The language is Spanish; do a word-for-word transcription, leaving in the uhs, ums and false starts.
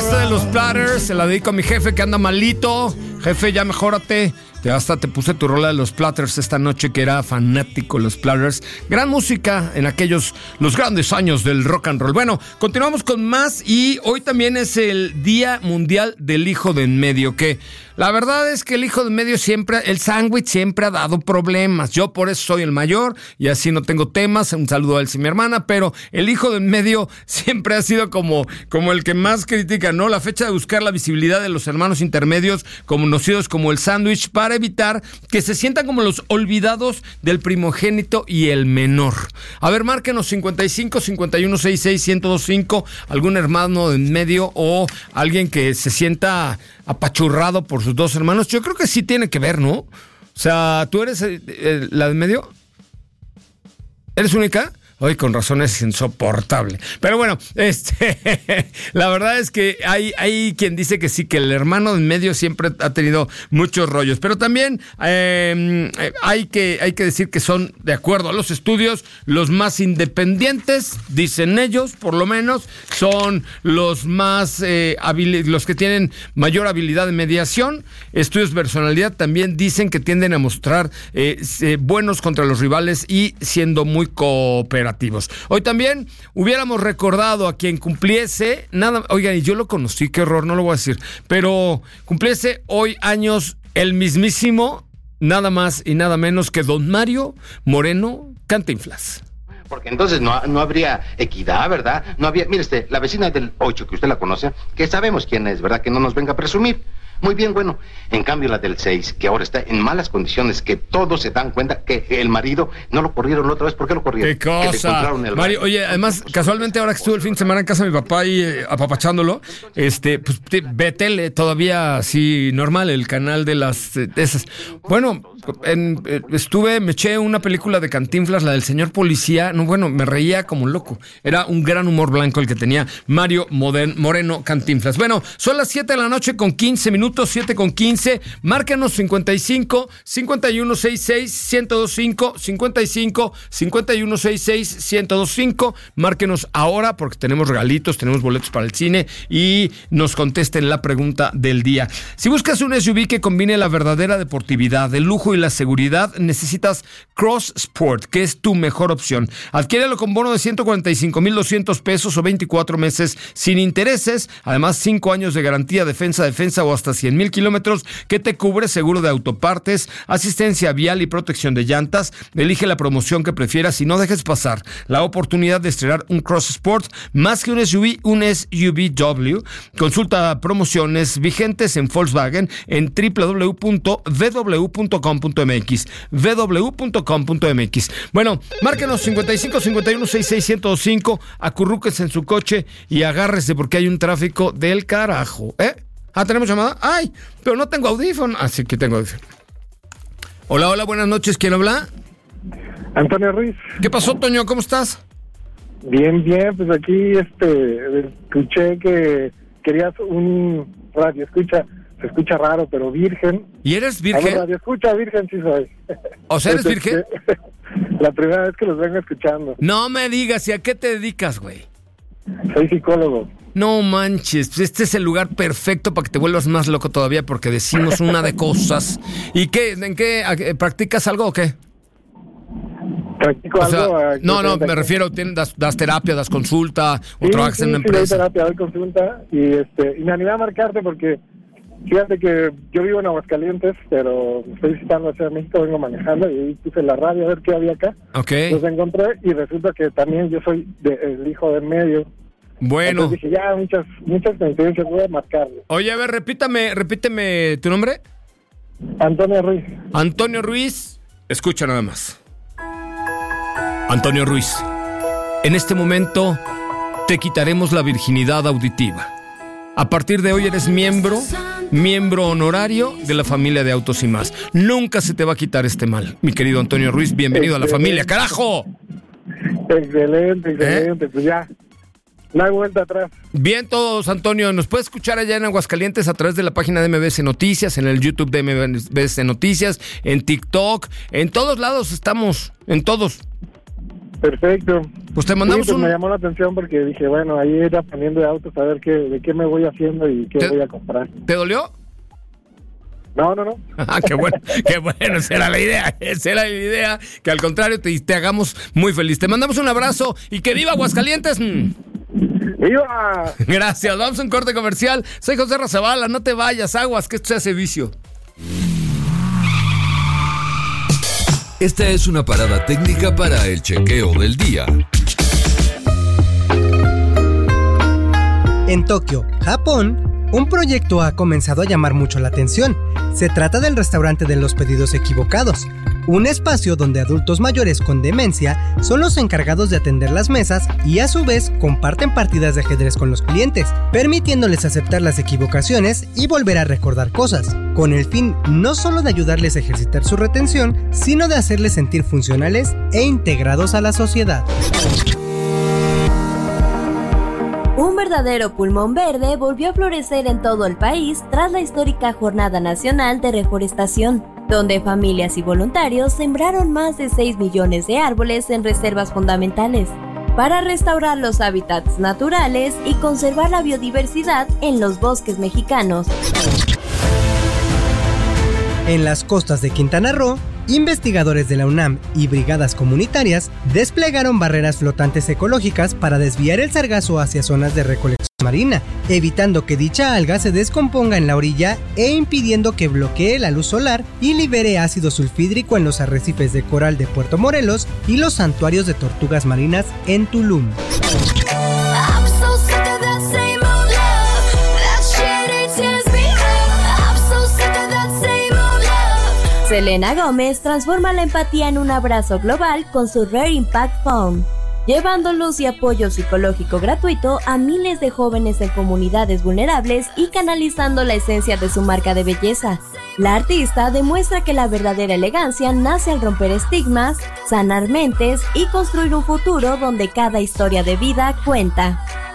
esta de los Platters se la dedico a mi jefe que anda malito. Jefe, ya mejórate. Te hasta te puse tu rola de los Platters esta noche, que era fanático de los Platters. Gran música en aquellos, los grandes años del rock and roll. Bueno, continuamos con más y hoy también es el Día Mundial del Hijo de en Medio, que la verdad es que el hijo de en medio siempre, el sándwich siempre ha dado problemas. Yo por eso soy el mayor y así no tengo temas. Un saludo a él y mi hermana, pero el hijo de en medio siempre ha sido como, como el que más critica, ¿no? La fecha de buscar la visibilidad de los hermanos intermedios, conocidos como el sándwich, para evitar que se sientan como los olvidados del primogénito y el menor. A ver, márquenos cincuenta y cinco, cincuenta y uno, sesenta y seis, ciento veinticinco, algún hermano de en medio o alguien que se sienta apachurrado por sus dos hermanos. Yo creo que sí tiene que ver, ¿no? O sea, ¿tú eres eh, eh, la de en medio? ¿Eres única? Hoy con razón es insoportable. Pero bueno, este, la verdad es que hay, hay quien dice que sí, que el hermano en medio siempre ha tenido muchos rollos. Pero también eh, hay, que, hay que decir que son, de acuerdo a los estudios, los más independientes, dicen ellos, por lo menos, son los más eh, habil- los que tienen mayor habilidad de mediación. Estudios de personalidad también dicen que tienden a mostrar eh, eh, buenos contra los rivales y siendo muy cooperativos. Hoy también hubiéramos recordado a quien cumpliese, nada, oigan, y yo lo conocí, qué horror, no lo voy a decir, pero cumpliese hoy años el mismísimo, nada más y nada menos que don Mario Moreno Cantinflas. Porque entonces no, no habría equidad, ¿verdad? No había, mire usted, la vecina del ocho, que usted la conoce, que sabemos quién es, ¿verdad? Que no nos venga a presumir. Muy bien, bueno, en cambio la del seis, que ahora está en malas condiciones, que todos se dan cuenta que el marido no lo corrieron la otra vez. ¿Por qué lo corrieron? ¿Qué cosa? El Mario, oye, además, casualmente ahora que estuve el fin de semana en casa de mi papá y eh, apapachándolo, este, pues ve tele todavía así normal, el canal de las de esas. Bueno, en, eh, estuve, me eché una película de Cantinflas, la del señor policía, no, bueno, me reía como un loco. Era un gran humor blanco el que tenía Mario Moden, Moreno Cantinflas. Bueno, son las siete de la noche con quince minutos. siete con quince, márcanos cincuenta y cinco, cincuenta y uno, sesenta y seis, ciento veinticinco, cincuenta y cinco, cincuenta y uno, sesenta y seis, ciento veinticinco, márquenos ahora porque tenemos regalitos, tenemos boletos para el cine y nos contesten la pregunta del día. Si buscas un S U V que combine la verdadera deportividad, el lujo y la seguridad, necesitas Cross Sport, que es tu mejor opción. Adquiérelo con bono de ciento cuarenta y cinco mil doscientos pesos o veinticuatro meses sin intereses, además cinco años de garantía, defensa, defensa o hasta cien mil kilómetros que te cubre seguro de autopartes, asistencia vial y protección de llantas. Elige la promoción que prefieras y no dejes pasar la oportunidad de estrenar un Cross Sport, más que un S U V, un S U V W. Consulta promociones vigentes en Volkswagen en doble u doble u doble u punto v w punto com punto m x, v w punto com punto m x. Bueno, márquenos cincuenta y cinco, cincuenta y uno, sesenta y seis, ciento veinticinco, acurrúquense en su coche y agárrese porque hay un tráfico del carajo, ¿eh? Ah, ¿tenemos llamada? ¡Ay! Pero no tengo audífono. Así que tengo audífono. Hola, hola, buenas noches. ¿Quién habla? Antonio Ruiz. ¿Qué pasó, Toño? ¿Cómo estás? Bien, bien. Pues aquí este escuché que querías un radio escucha. Se escucha raro, pero virgen. ¿Y eres virgen? Radio escucha, virgen sí soy. ¿O sea, eres Entonces, virgen? La primera vez que los vengo escuchando. No me digas, ¿y a qué te dedicas, güey? Soy psicólogo. No manches, este es el lugar perfecto para que te vuelvas más loco todavía porque decimos una de cosas. ¿Y qué? ¿En qué? ¿Practicas algo o qué? Practico o sea, algo. No, no, me refiero, das, das terapia, das consulta, o sí, trabajas sí, en una sí, empresa. doy terapia, doy consulta y, este, y me animé a marcarte porque fíjate que yo vivo en Aguascalientes, pero estoy visitando la Ciudad de México, vengo manejando y ahí puse la radio a ver qué había acá. Ok. Los encontré y resulta que también yo soy de, el hijo del medio. Bueno. Entonces dije, ya, muchas, muchas coincidencias, voy a marcarle. Oye, a ver, repítame, repíteme tu nombre. Antonio Ruiz. Antonio Ruiz, escucha nada más. Antonio Ruiz, en este momento te quitaremos la virginidad auditiva. A partir de hoy eres miembro, miembro honorario de la familia de Autos y Más. Nunca se te va a quitar este mal. Mi querido Antonio Ruiz, bienvenido excelente. A la familia, ¡carajo! Excelente, excelente, ¿Eh? Pues ya. No hay vuelta atrás. Bien todos, Antonio. Nos puedes escuchar allá en Aguascalientes a través de la página de M B S Noticias, en el YouTube de M B S Noticias, en TikTok, en todos lados estamos, en todos. Perfecto. Pues te mandamos sí, pues un... me llamó la atención porque dije, bueno, ahí ir aprendiendo de autos a ver qué, de qué me voy haciendo y qué ¿Te, voy a comprar. ¿Te dolió? No, no, no. Ah, qué bueno, qué bueno, esa era la idea, esa era la idea, que al contrario te, te hagamos muy feliz. Te mandamos un abrazo y que viva Aguascalientes. ¡Viva! Gracias, vamos a un corte comercial. Soy José Razabala, no te vayas, aguas, que esto se hace vicio. Esta es una parada técnica para el chequeo del día. En Tokio, Japón, un proyecto ha comenzado a llamar mucho la atención. Se trata del restaurante de los pedidos equivocados, un espacio donde adultos mayores con demencia son los encargados de atender las mesas y a su vez comparten partidas de ajedrez con los clientes, permitiéndoles aceptar las equivocaciones y volver a recordar cosas, con el fin no solo de ayudarles a ejercitar su retención, sino de hacerles sentir funcionales e integrados a la sociedad. Un verdadero pulmón verde volvió a florecer en todo el país tras la histórica Jornada Nacional de Reforestación, donde familias y voluntarios sembraron más de seis millones de árboles en reservas fundamentales, para restaurar los hábitats naturales y conservar la biodiversidad en los bosques mexicanos. En las costas de Quintana Roo, investigadores de la UNAM y brigadas comunitarias desplegaron barreras flotantes ecológicas para desviar el sargazo hacia zonas de recolección marina, evitando que dicha alga se descomponga en la orilla e impidiendo que bloquee la luz solar y libere ácido sulfídrico en los arrecifes de coral de Puerto Morelos y los santuarios de tortugas marinas en Tulum. Selena Gómez transforma la empatía en un abrazo global con su Rare Impact Phone, llevando luz y apoyo psicológico gratuito a miles de jóvenes en comunidades vulnerables y canalizando la esencia de su marca de belleza. La artista demuestra que la verdadera elegancia nace al romper estigmas, sanar mentes y construir un futuro donde cada historia de vida cuenta.